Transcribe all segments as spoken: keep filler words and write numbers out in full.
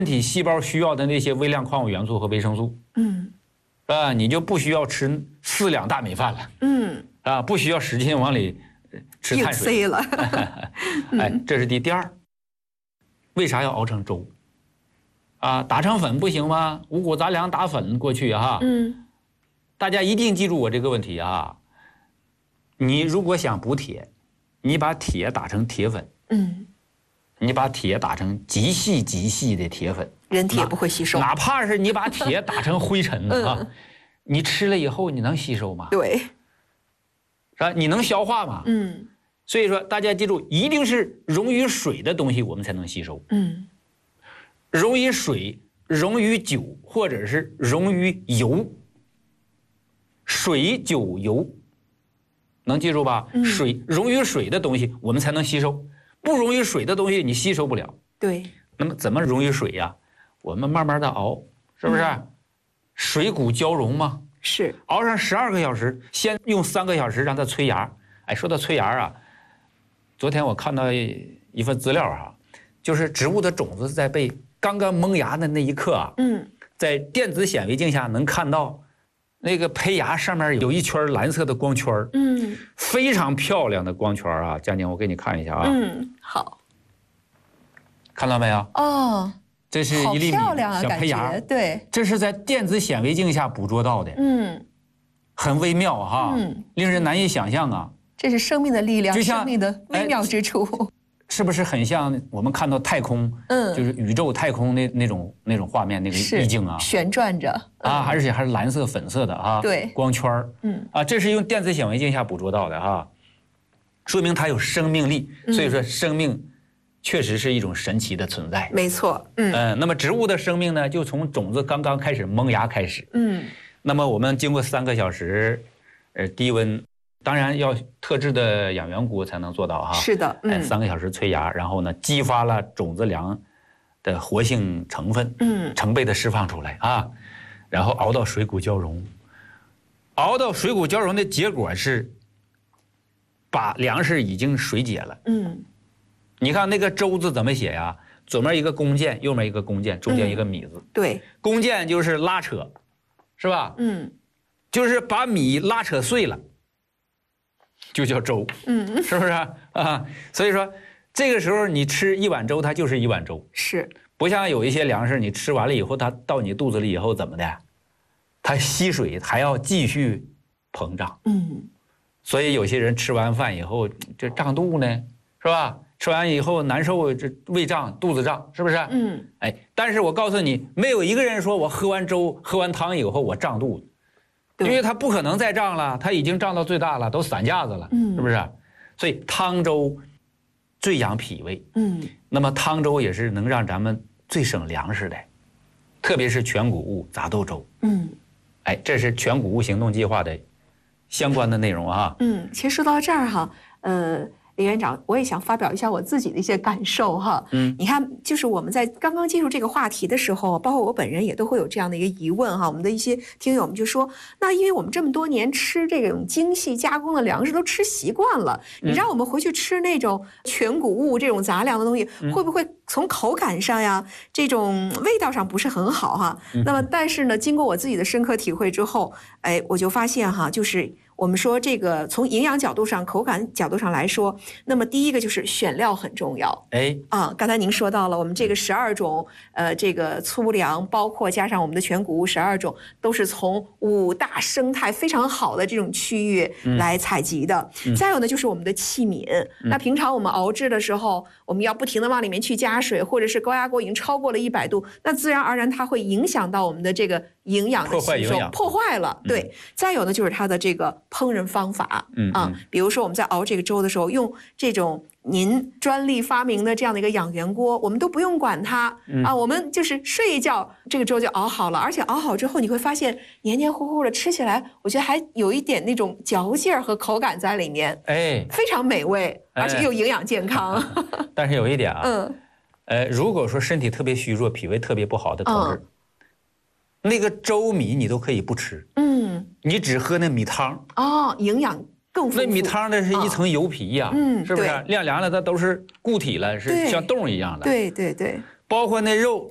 体细胞需要的那些微量矿物元素和维生素， 嗯， 啊，你就不需要吃四两大米饭了， 嗯， 啊，不需要使劲往里吃碳水硬塞了。 哎，这是第第二。为啥要熬成粥？啊，打成粉不行吗？五谷杂粮打粉过去哈。 嗯， 大家一定记住我这个问题啊。你如果想补铁，你把铁打成铁粉， 嗯， 你把铁打成极细极细的铁粉， 人体也不会吸收。 哪怕是你把铁打成灰尘啊，嗯、你吃了以后你能吸收吗？ 对， 是吧？你能消化吗？ 嗯。 所以说，大家记住，一定是溶于水的东西我们才能吸收。 嗯， 溶于水、溶于酒或者是溶于油，水、酒、油。能记住吧？ 嗯、 水溶于水的东西，我们才能吸收；不溶于水的东西，你吸收不了。 对。 那么怎么溶于水呀？我们慢慢的熬，是不是？嗯、水谷交融嘛。 是。 熬上十二个小时，先用三个小时让它催芽。哎，说到催芽啊，昨天我看到一份资料哈，就是植物的种子在被刚刚萌芽的那一刻啊， 嗯， 在电子显微镜下能看到。那个胚芽上面有一圈蓝色的光圈， 嗯， 非常漂亮的光圈啊！佳宁，我给你看一下啊。 嗯，好， 看到没有？ 哦， 这是一粒米小胚芽， 对， 这是在电子显微镜下捕捉到的， 嗯， 很微妙哈， 嗯， 令人难以想象啊。 这是生命的力量， 就像生命的微妙之处。哎是不是很像我们看到太空， 嗯， 就是宇宙太空那那种那种画面那个意境啊， 旋转着啊，而且还是蓝色粉色的啊， 对， 光圈嗯啊，这是用电子显微镜下捕捉到的哈，说明它有生命力，所以说生命确实是一种神奇的存在。 没错，嗯嗯，那么植物的生命呢，就从种子刚刚开始萌芽开始， 嗯， 那么我们经过三个小时，呃，低温。当然要特制的养元菇才能做到哈。 是的， 嗯，三个小时催芽，然后呢，激发了种子粮的活性成分， 嗯， 成倍的释放出来啊，然后熬到水谷交融，熬到水谷交融的结果是，把粮食已经水解了， 嗯， 你看那个粥字怎么写呀？左面一个弓箭，右面一个弓箭，中间一个米字， 嗯、对， 弓箭就是拉扯，是吧？ 嗯， 就是把米拉扯碎了。就叫粥， 嗯， 是不是啊？所以说，这个时候你吃一碗粥，它就是一碗粥， 是不像有一些粮食，你吃完了以后，它到你肚子里以后怎么的？它吸水还要继续膨胀， 嗯， 所以有些人吃完饭以后这胀肚呢，是吧？吃完以后难受，这胃胀、肚子胀，是不是？ 嗯， 哎，但是我告诉你，没有一个人说我喝完粥、喝完汤以后我胀肚子。因为它不可能再胀了，它已经胀到最大了，都散架子了， 嗯， 是不是？所以汤粥最养脾胃， 嗯， 那么汤粥也是能让咱们最省粮食的，特别是全谷物杂豆粥， 嗯， 哎，这是全谷物行动计划的相关的内容啊。 嗯，其实说到这儿哈，呃。李院长，我也想发表一下我自己的一些感受哈。 嗯， 你看，就是我们在刚刚进入这个话题的时候，包括我本人也都会有这样的一个疑问哈。我们的一些听友们就说，那因为我们这么多年吃这种精细加工的粮食都吃习惯了，你让我们回去吃那种全谷物这种杂粮的东西，会不会从口感上呀，这种味道上不是很好哈？那么，但是呢，经过我自己的深刻体会之后，哎，我就发现哈，就是。我们说这个从营养角度上、口感角度上来说，那么第一个就是选料很重要。 哎， 啊，刚才您说到了，我们这个十二种呃这个粗粮，包括加上我们的全谷物十二种，都是从五大生态非常好的这种区域来采集的。嗯、再有呢，就是我们的器皿。嗯、那平常我们熬制的时候，我们要不停的往里面去加水，或者是高压锅已经超过了一百度，那自然而然它会影响到我们的这个营养的吸收，破坏了。对，嗯、再有呢，就是它的这个。烹饪方法， 嗯啊，比如说我们在熬这个粥的时候，用这种您专利发明的这样的一个养元锅，我们都不用管它、嗯、啊，我们就是睡一觉，这个粥就熬好了，而且熬好之后，你会发现黏黏糊糊的，吃起来我觉得还有一点那种嚼劲儿和口感在里面， 哎， 非常美味，而且又营养健康。 哎、但是有一点啊，嗯，呃，如果说身体特别虚弱、脾胃特别不好的同志。嗯那个粥米你都可以不吃，嗯，你只喝那米汤哦，营养更丰富。 那米汤那是一层油皮呀、啊， 嗯， 是不是？晾凉了它都是固体了，是像冻一样的。 对对对。 包括那肉，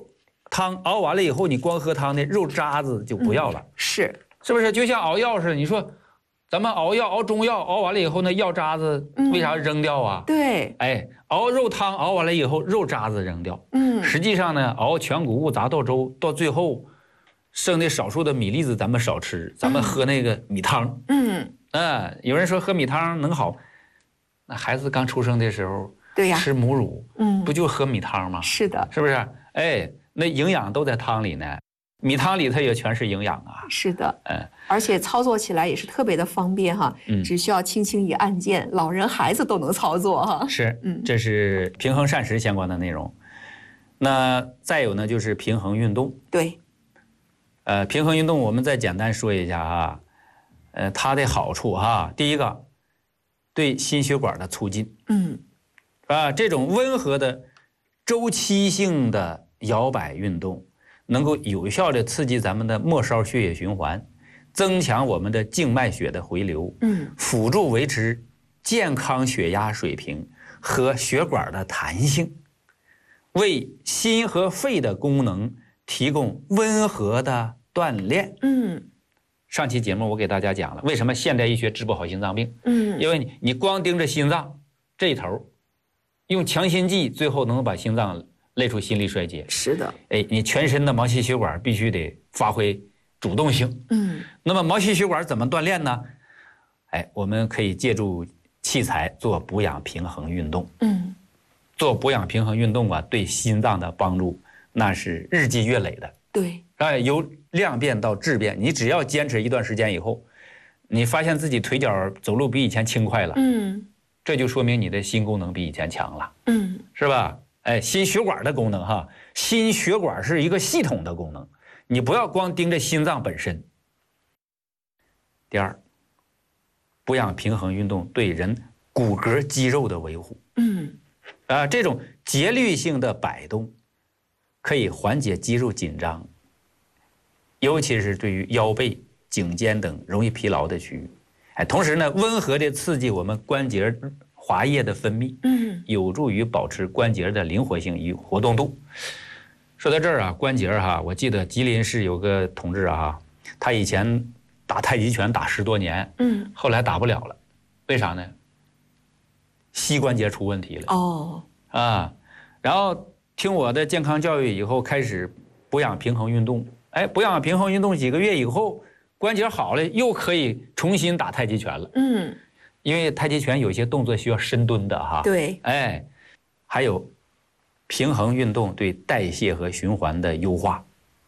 汤熬完了以后，你光喝汤的肉渣子就不要了， 嗯、是是不是？就像熬药似的，你说咱们熬药熬中药，熬完了以后那药渣子为啥扔掉啊？ 嗯、对， 哎，熬肉汤熬完了以后，肉渣子扔掉。 嗯， 实际上呢，熬全谷物杂豆粥到最后剩那少数的米粒子咱们少吃，咱们喝那个米汤。 嗯， 啊，有人说喝米汤能好，那孩子刚出生的时候， 对呀， 吃母乳， 嗯， 不就喝米汤吗？ 是的， 是不是？哎，那营养都在汤里呢，米汤里它也全是营养啊。 是的， 嗯， 而且操作起来也是特别的方便哈， 嗯， 只需要轻轻一按键，老人孩子都能操作哈。 是， 嗯， 这是平衡膳食相关的内容。那再有呢，就是平衡运动。 对， 呃，平衡运动我们再简单说一下啊，呃，它的好处哈，第一个，对心血管的促进， 嗯， 啊，这种温和的周期性的摇摆运动，能够有效的刺激咱们的末梢血液循环，增强我们的静脉血的回流， 嗯， 辅助维持健康血压水平和血管的弹性，为心和肺的功能提供温和的锻炼。 嗯， 上期节目我给大家讲了，为什么现代医学治不好心脏病？ 嗯， 因为你你光盯着心脏这一头，用强心剂，最后能把心脏累出心力衰竭。 是的， 哎，你全身的毛细血管必须得发挥主动性。 嗯， 那么毛细血管怎么锻炼呢？哎，我们可以借助器材做补养平衡运动。 嗯， 做补养平衡运动啊，对心脏的帮助那是日积月累的。 对， 哎，由量变到质变，你只要坚持一段时间以后，你发现自己腿脚走路比以前轻快了， 嗯， 这就说明你的心功能比以前强了， 嗯， 是吧？哎，心血管的功能哈，心血管是一个系统的功能，你不要光盯着心脏本身。第二，补养平衡运动对人骨骼肌肉的维护， 嗯， 啊，这种节律性的摆动可以缓解肌肉紧张，尤其是对于腰背、颈肩等容易疲劳的区域。哎，同时呢，温和地刺激我们关节滑液的分泌， 嗯， 有助于保持关节的灵活性与活动度。说到这儿啊，关节哈，我记得吉林市有个同志啊，他以前打太极拳打十多年， 嗯， 后来打不了了，为啥呢？膝关节出问题了。 哦， 啊，然后听我的健康教育以后，开始补养平衡运动。哎，补养平衡运动几个月以后，关节好了，又可以重新打太极拳了。 嗯， 因为太极拳有些动作需要深蹲的哈。 对， 哎，还有平衡运动对代谢和循环的优化。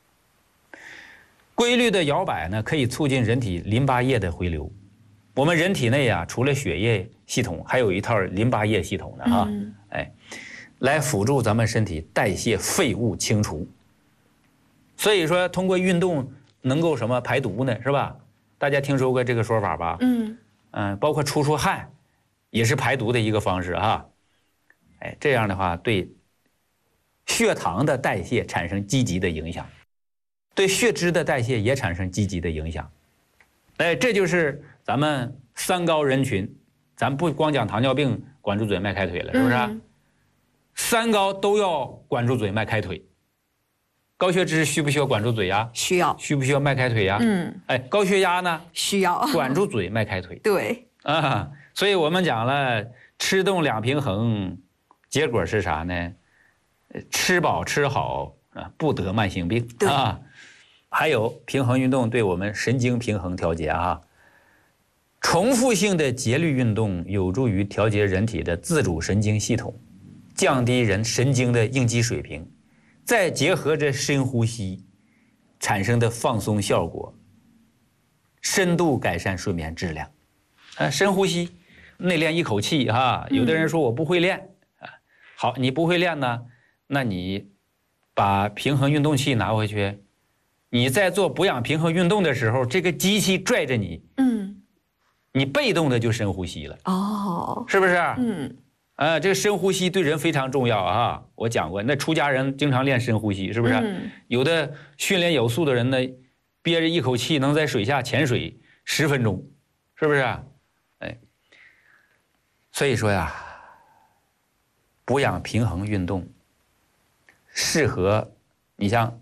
规律的摇摆呢，可以促进人体淋巴液的回流。我们人体内啊，除了血液系统，还有一套淋巴液系统呢哈。 嗯， 哎，来辅助咱们身体代谢废物清除。所以说，通过运动能够什么排毒呢？是吧？大家听说过这个说法吧？ 嗯， 嗯，包括出出汗，也是排毒的一个方式哈。哎，这样的话对血糖的代谢产生积极的影响，对血脂的代谢也产生积极的影响。哎，这就是咱们三高人群，咱不光讲糖尿病管住嘴迈开腿了，是不是？ 嗯， 三高都要管住嘴迈开腿。高血脂需不需要管住嘴呀？ 需要， 需不需要迈开腿呀？ 嗯， 哎，高血压呢？ 需要， 管住嘴迈开腿。 对， 啊，所以我们讲了吃动两平衡，结果是啥呢？吃饱吃好啊，不得慢性病啊。还有平衡运动对我们神经平衡调节啊。重复性的节律运动有助于调节人体的自主神经系统，降低人神经的应激水平，再结合着深呼吸产生的放松效果，深度改善睡眠质量。啊，深呼吸，内练一口气哈。有的人说我不会练啊，好，你不会练呢，那你把平衡运动器拿回去，你在做补养平衡运动的时候，这个机器拽着你， 嗯， 你被动的就深呼吸了， 哦， 是不是？ 嗯， 啊，这个深呼吸对人非常重要啊！我讲过，那出家人经常练深呼吸，是不是？ 嗯， 有的训练有素的人呢，憋着一口气能在水下潜水十分钟，是不是？哎，所以说呀，补养平衡运动适合你像